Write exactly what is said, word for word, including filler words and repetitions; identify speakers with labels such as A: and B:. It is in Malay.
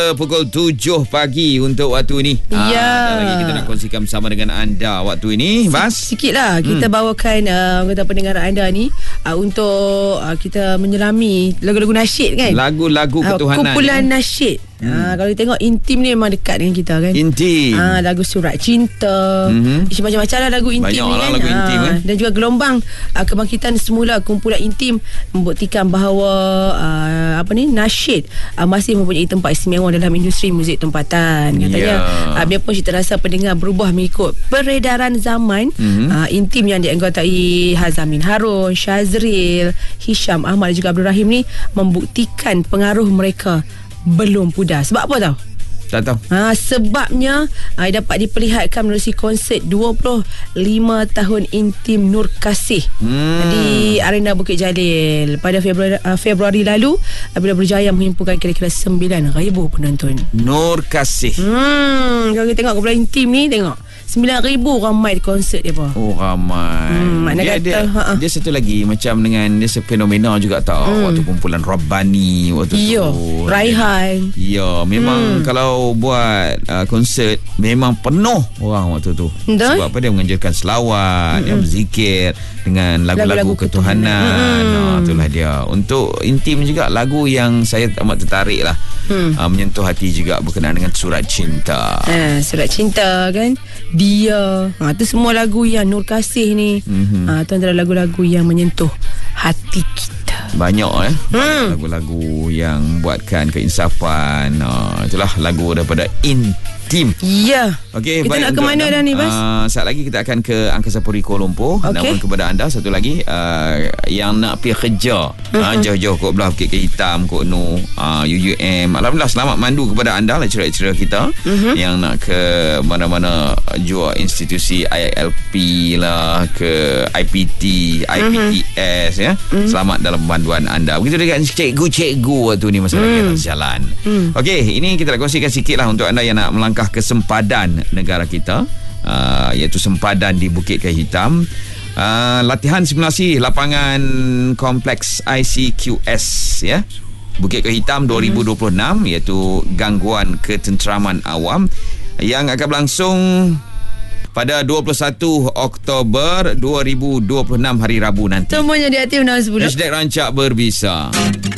A: Pukul tujuh pagi untuk waktu ini.
B: Ya.
A: Dan lagi kita nak kongsikan bersama dengan anda waktu ini. Bas?
B: Sikit lah kita hmm. bawakan uh, kata pendengar anda ni uh, untuk uh, kita menyelami lagu-lagu nasyid kan.
A: Lagu-lagu ketuhanan.
B: Uh, kumpulan nasyid. Hmm. Ha, kalau kita tengok Intim ni memang dekat dengan kita kan.
A: Intim.
B: Ha, lagu Surat Cinta. Mm-hmm. Macam-macam lah lagu Intim
A: Banyak
B: ni
A: lah
B: kan.
A: lagu Intim
B: ha,
A: kan.
B: Dan juga gelombang uh, kebangkitan semula kumpulan Intim membuktikan bahawa uh, apa ni nasyid uh, masih mempunyai tempat istimewa dalam industri muzik tempatan. Katanya yeah. uh, biarpun kita rasa pendengar berubah mengikut peredaran zaman, mm-hmm. uh, Intim yang dianggotai Hazamin Harun, Syazril, Hisham Ahmad dan juga Abdul Rahim ni membuktikan pengaruh mereka belum pudar. Sebab apa tau?
A: Tak tahu.
B: Ha, sebabnya ha, dapat diperlihatkan melalui konsert dua puluh lima tahun Intim Nur Kasih hmm. di Arena Bukit Jalil pada Februari, uh, Februari lalu bila berjaya menghimpunkan kira-kira sembilan ribu penonton.
A: Nur Kasih.
B: Hmm, kalau kita tengok kumpulan Intim ni, tengok sembilan ribu ramai di konsert dia apa.
A: Oh ramai.
B: Hmm, makna
A: dia,
B: kata,
A: dia,
B: ha-ha.
A: dia satu lagi macam dengan dia fenomena juga tau. Hmm. Waktu kumpulan Rabbani waktu
B: Yo,
A: tu.
B: Raihan.
A: Ya, memang hmm. kalau buat uh, konsert memang penuh orang waktu tu.
B: Betul?
A: Sebab apa, dia menganjurkan selawat, hmm. yang berzikir dengan lagu-lagu, lagu-lagu ketuhanan. ketuhanan. Hmm. Ha, itulah dia. Untuk Intim juga lagu yang saya amat tertarik lah. Hmm. Uh, menyentuh hati juga berkenaan dengan Surat Cinta.
B: Ha, Surat Cinta kan. Dia ha, tu semua lagu yang Nur Kasih ni, mm-hmm. ha, tu antara lagu-lagu yang menyentuh hati kita.
A: Banyak eh
B: hmm.
A: lagu-lagu yang buatkan keinsafan. ha, Itulah lagu daripada Intim.
B: Ya.
A: Okey,
B: kita nak ke mana dah ni, Bas?
A: Uh, saat lagi kita akan ke Angkasa Puri Kuala Lumpur. Okay. Namun kepada anda satu lagi uh, yang nak pergi kerja, uh-huh. uh, jauh-jauh kot belah Bukit Hitam, Kok Nu, uh, U U M. Alhamdulillah, selamat mandu kepada anda lecturer-lecturer kita, uh-huh. yang nak ke mana-mana jua institusi I L P lah, ke I P T, I P T S, uh-huh. ya. Uh-huh. Selamat dalam bantuan anda. Begitu dengan cikgu-cikgu waktu ni masa lagi atas jalan. Uh-huh. Okey, ini kita nak kongsikan sikit lah untuk anda yang nak melangkah ke sempadan negara kita, uh, iaitu sempadan di Bukit Kayu Hitam. Uh, latihan simulasi lapangan kompleks I C Q S, ya, Bukit Kayu Hitam dua ribu dua puluh enam, iaitu gangguan ketenteraman awam, yang akan berlangsung pada dua puluh satu Oktober dua ribu dua puluh enam hari Rabu nanti.
B: Semuanya di Aktif enam sepuluh.
A: Hashtag Rancak Berbisa.